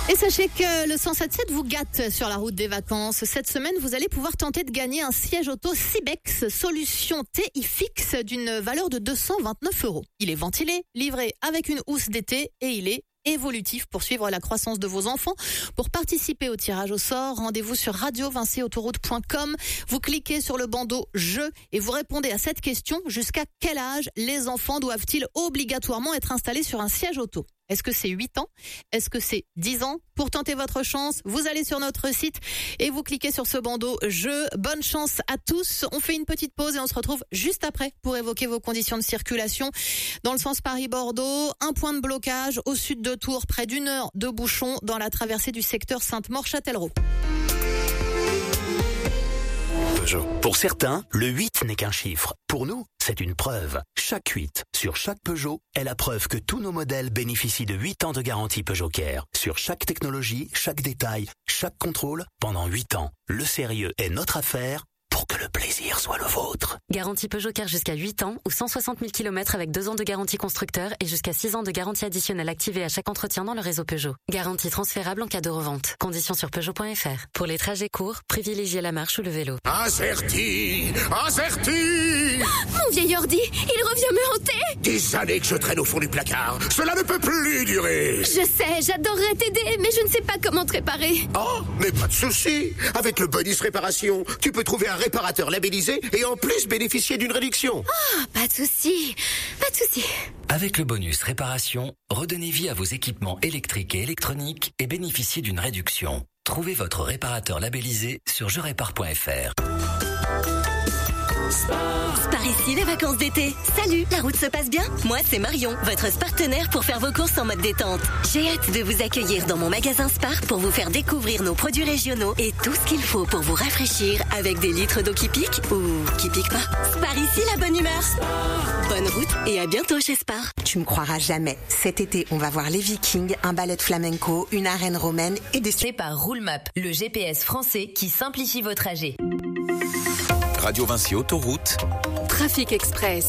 Et sachez que le 107.7 vous gâte sur la route des vacances. Cette semaine, vous allez pouvoir tenter de gagner un siège auto Cibex Solution TI fixe d'une valeur de 229 €. Il est ventilé, livré avec une housse d'été et il est évolutif pour suivre la croissance de vos enfants. Pour participer au tirage au sort, rendez-vous sur radiovincyautoroute.com. Vous cliquez sur le bandeau jeu et vous répondez à cette question: jusqu'à quel âge les enfants doivent-ils obligatoirement être installés sur un siège auto? Est-ce que c'est 8 ans? Est-ce que c'est 10 ans? Pour tenter votre chance, vous allez sur notre site et vous cliquez sur ce bandeau jeu. Bonne chance à tous. On fait une petite pause et on se retrouve juste après pour évoquer vos conditions de circulation. Dans le sens Paris-Bordeaux, un point de blocage au sud de Tours, près d'1 heure de bouchon dans la traversée du secteur Sainte-Maure-Châtellerault. Peugeot. Pour certains, le 8 n'est qu'un chiffre. Pour nous, c'est une preuve. Chaque 8 sur chaque Peugeot est la preuve que tous nos modèles bénéficient de 8 ans de garantie Peugeot Care. Sur chaque technologie, chaque détail, chaque contrôle, pendant 8 ans. Le sérieux est notre affaire pour que le plaisir soit le vôtre. Garantie Peugeot Care jusqu'à 8 ans ou 160 000 km avec 2 ans de garantie constructeur et jusqu'à 6 ans de garantie additionnelle activée à chaque entretien dans le réseau Peugeot. Garantie transférable en cas de revente. Conditions sur Peugeot.fr. Pour les trajets courts, privilégiez la marche ou le vélo. Acerti! Mon vieil ordi, il revient me hanter! Des années que je traîne au fond du placard. Cela ne peut plus durer. Je sais, j'adorerais t'aider, mais je ne sais pas comment te réparer. Oh, mais pas de souci. Avec le bonus réparation, tu peux trouver un réparateur labellisé et en plus bénéficier d'une réduction. Ah, pas de souci. Avec le bonus réparation, redonnez vie à vos équipements électriques et électroniques et bénéficiez d'une réduction. Trouvez votre réparateur labellisé sur jerépare.fr. Par ici, les vacances d'été. Salut, la route se passe bien? Moi, c'est Marion, votre partenaire pour faire vos courses en mode détente. J'ai hâte de vous accueillir dans mon magasin Spar pour vous faire découvrir nos produits régionaux et tout ce qu'il faut pour vous rafraîchir avec des litres d'eau qui piquent ou qui piquent pas. Spar ici, la bonne humeur. Bonne route et à bientôt chez Spar. Tu me croiras jamais. Cet été, on va voir les Vikings, un ballet de flamenco, une arène romaine et des... C'est par Roulemap, le GPS français qui simplifie vos trajets. Radio Vinci Autoroute. Trafic Express.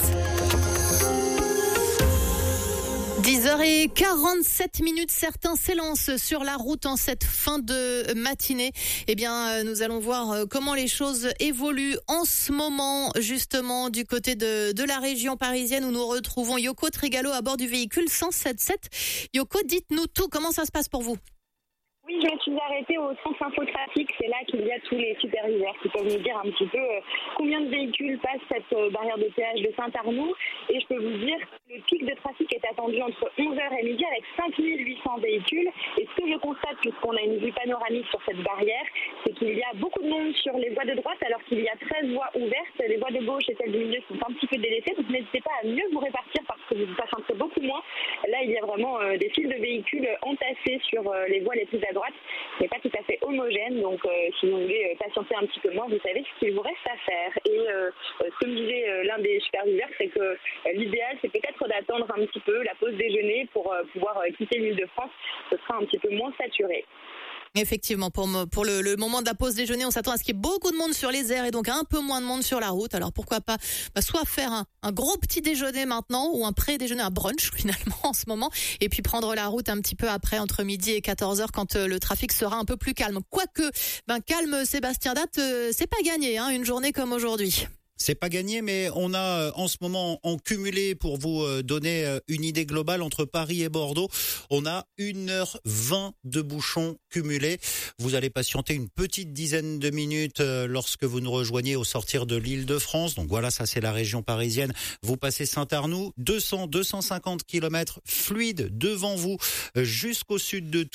10h47, certains s'élancent sur la route en cette fin de matinée. Eh bien, nous allons voir comment les choses évoluent en ce moment, justement, du côté de la région parisienne où nous retrouvons Yoko Trigalo à bord du véhicule 107.7. Yoko, dites-nous tout, comment ça se passe pour vous? Oui, je me suis arrêtée au centre infotrafic. C'est là qu'il y a tous les superviseurs qui peuvent nous dire un petit peu combien de véhicules passent cette barrière de péage de Saint-Arnoux. Et je peux vous dire que le pic de trafic est attendu entre 11h et midi avec 5800 véhicules. Et ce que je constate, puisqu'on a une vue panoramique sur cette barrière, c'est qu'il y a beaucoup de monde sur les voies de droite alors qu'il y a 13 voies ouvertes. Les voies de gauche et celles du milieu sont un petit peu délaissées. Donc n'hésitez pas à mieux vous répartir parce que vous patienterez beaucoup moins. Là, il y a vraiment des files de véhicules entassés sur les voies les plus à droite, mais pas tout à fait homogène. Donc si vous voulez patienter un petit peu moins, vous savez ce qu'il vous reste à faire. Et ce que me disait l'un des superviseurs, c'est que l'idéal, c'est peut-être d'attendre un petit peu la pause déjeuner pour pouvoir quitter l'Île-de-France. Ce sera un petit peu moins saturé. Effectivement, pour le moment de la pause déjeuner, on s'attend à ce qu'il y ait beaucoup de monde sur les aires et donc un peu moins de monde sur la route. Alors pourquoi pas soit faire un gros petit déjeuner maintenant ou un pré-déjeuner, un brunch finalement en ce moment, et puis prendre la route un petit peu après entre midi et 14h quand le trafic sera un peu plus calme. Quoique, calme Sébastien Date, c'est pas gagné, une journée comme aujourd'hui. C'est pas gagné, mais on a en ce moment en cumulé, pour vous donner une idée globale, entre Paris et Bordeaux, on a 1h20 de bouchons cumulés. Vous allez patienter une petite dizaine de minutes lorsque vous nous rejoignez au sortir de l'Île-de-France. Donc voilà, ça c'est la région parisienne. Vous passez Saint-Arnoux, 250 km fluides devant vous jusqu'au sud de